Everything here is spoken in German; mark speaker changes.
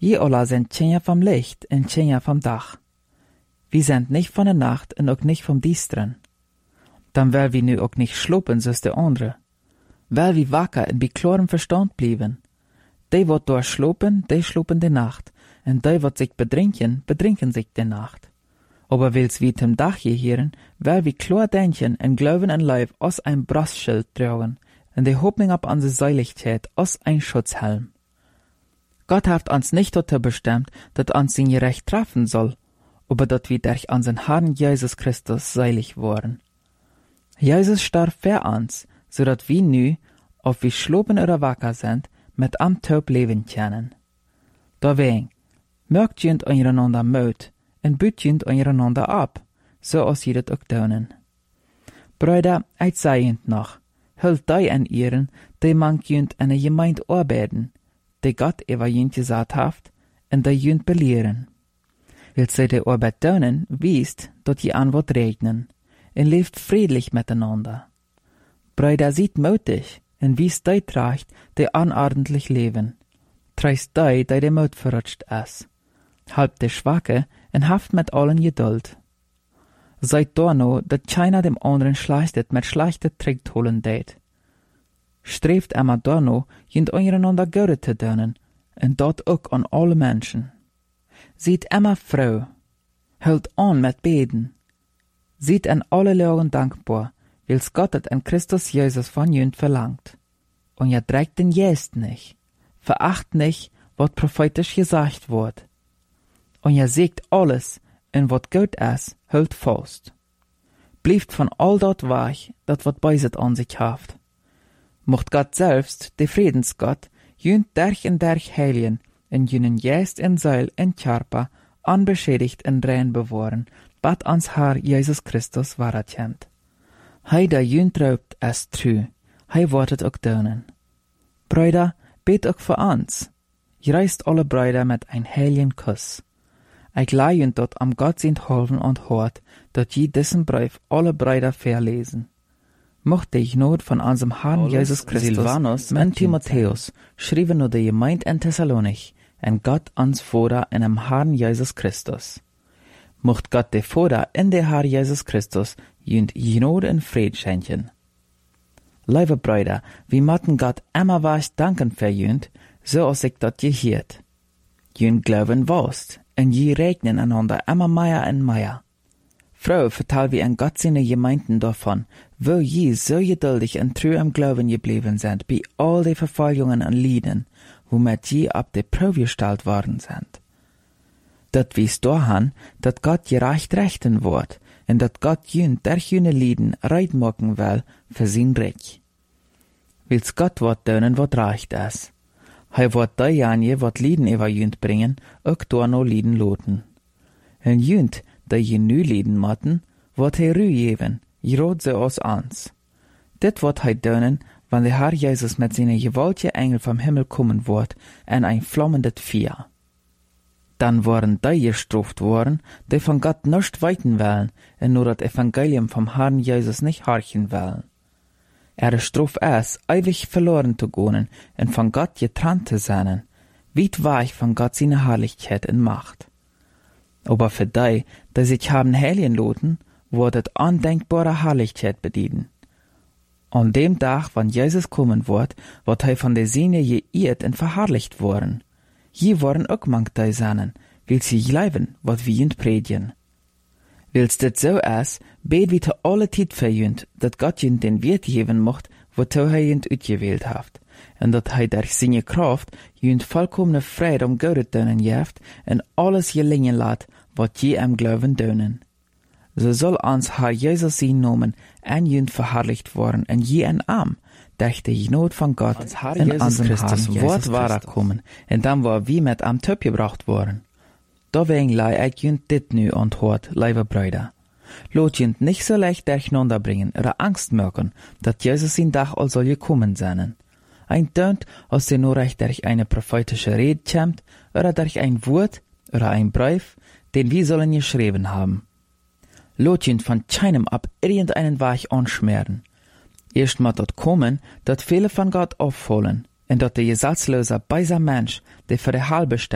Speaker 1: Je alla sind Tjenja vom Licht en Tjenja vom Dach. Wir sind nicht von der Nacht en ook nicht vom Diesteren. Dan wel wir nu ook nicht slopen zoals de andere. Wel wir wakker en bij klaren verstand blijven. Die wat door slopen de Nacht. En die wat sich bedrinken sich de Nacht. Aber wils wie zum Dach gehieren, wel wie klar denken en glauben en Leib aus ein Brustschild tragen. En die Hoffnung ab an die Seiligkeit aus ein Schutzhelm. Gott hat uns nicht dazu bestimmt, dass uns sein Gerecht treffen soll, aber dass wir durch unseren Herrn Jesus Christus seilig worden. Jesus starb für uns, so dass wir nu, ob wir schlopen oder wacker sind, mit am Taub leben können. Deswegen, mögt jünd einander Mut, en büt jünd einander ab, so als je dat ook doen. Brüder, ich sei jünd noch, hult die an ihren, die man jünd an der Gemeinde arbeiten, die Gott über jünd gesagt haft, en die jünd belehren. Will sie die Arbeit tun, wisst, dass je Antwort regnen, en lebt friedlich miteinander. Brüder, seid mutig, en wisst die tracht, die unordentlich leben. Treist die Mut verrutscht ist. Halb die Schwache, en haft mit allen Geduld. Seid da no, dat keiner dem anderen schlechtet mit schlechte Trick holen deit. Streeft immer da no, jünd einander Gute zu tun, en dat ook an alle Menschen. Seid immer froh, hört an mit Beten. Seid an alle Lagen dankbar, wils Gott het in Christus Jesus von jünd verlangt. Und ihr trägt den Jest nicht, veracht nicht, wat prophetisch gesagt wird. Und ihr seht alles, en wat gut is, hult vast. Blieft von all dat weg, dat wat beiset an sich haft. Mocht Gott selbst, de Friedensgott, jünd en heiligen, en jünen Jest en Seil en Körper, unbeschädigt en rein bewahren, bat ans Herr Jesus Christus wahrheit. Hei da jünd raubt es trü, hei wortet ook dönen. Brüder, bet ook für uns. Reist alle Brüder mit ein heiligen Kuss. Ich leih dort am Gott sind holven und hort, dat je diesen Brief alle Brüder verlesen. Mochte ich not von unserem Herrn Jesus Christus, Silvanus und Timotheus, schrieben nur die Gemeinde in Thessalonich, en Gott ans Vater in dem Herrn Jesus Christus. Mocht Gott der Vater in der Herr Jesus Christus jünd Gnade und Fried schenken. Liebe Brüder, wir möchten Gott immer was danken für jünd, so als ich dat je hiert. Jünd glauben was, en je regnen einander immer mehr und mehr. Frau, vertel wie an Gott seine Gemeinden davon, wo je so geduldig und treu am Glauben geblieben sind, bei all die Verfolgungen und Leiden, womit je ab der Probe gestellt worden sind. Dat wies daran, dat Gott gerecht rechten wird, und dat Gott jünd durch jüne Leiden reit machen will für sein Reich. Wils Gott wat tun, wat recht is. Hij wordt die janje wat Lieden über jünd bringen, ook door no Lieden loten. En jünd, die je nu Lieden matten, wordt hij ru geven, groot zo als ons. Dit wordt hij doen, wann der Herr Jesus mit seinen gewaltigen Engel vom Himmel kommen wird, en ein flammendes Feuer. Dann worden die gestraft worden, die von Gott nicht weiten wollen, en nur das Evangelium vom Herrn Jesus nicht horchen wollen. Straf es, ewig verloren zu gehen und von Gott getrennt zu sein, weit weg von Gott seine Herrlichkeit und Macht. Aber für die sich haben heiligen loten, wurde undenkbare Herrlichkeit bedienen. An dem Tag, wann Jesus kommen wird er von der Sinne geirrt und verherrlicht worden. Je waren auch manche seinen, will sie glauben, was wir jünd predigen. Wils dit so is, bet wie te alle Tijd für jünd, dat Gott jünd den Wert geben mocht, wozu hij jünd uitgewählt haft, en dat hij durch seine Kraft jünd vollkommene Freude um Gute tun jeft, en alles gelingen laat, wat je am Glauben tun. So soll uns Herr Jesus sein Namen en jünd verherrlicht worden, en je en arm, durch die Gnade von Gott in unserem Christus Wort wahrer kommen, en dann war wie mit am Töpf gebracht worden. Deswegen leih ich jünd dit nu antwoord, liebe Brüder. Lot jünd nicht so leicht durcheinander bringen oder Angst machen, dass Jesus in Dach all soll gekommen sein. Ein tönt, als der nur recht durch eine prophetische Rede kommt, oder durch ein Wort oder ein Brief, den wir sollen geschrieben haben. Lot jünd von keinem ab irgendeinen Weg anschmieren. Erst mal dort kommen, dass viele von Gott auffallen, und dass der gesetzlose, beiser Mensch, der für die halbe